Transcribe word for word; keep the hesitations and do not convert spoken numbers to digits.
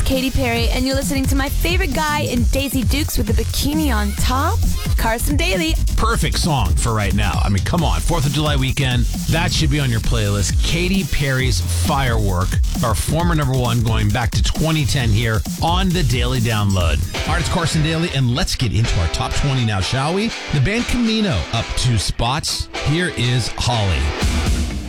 Katy Perry, and you're listening to my favorite guy in Daisy Dukes with the bikini on top, Carson Daly. Perfect song for right now. I mean, come on, fourth of July weekend. That should be on your playlist. Katy Perry's Firework, our former number one, going back to twenty ten here on the Daily Download. All right, it's Carson Daly, and let's get into our top twenty now, shall we? The band Camino up two spots. Here is Holly.